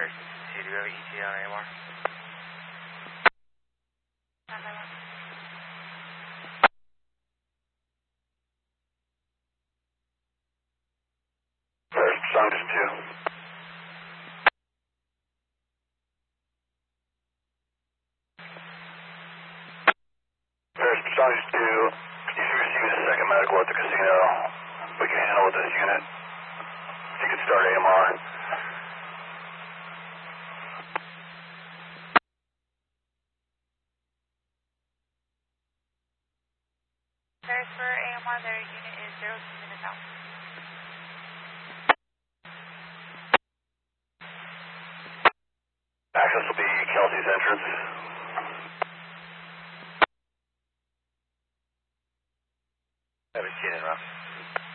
do you have ETA on AMR? First, Songers 2. First, Songers 2. You should receive a second medical at the casino. We can handle with this unit. You can start AMR. There's for AMR, their unit is 0 minutes out. Access will be Kelsey's entrance. Have a seat in, Rob.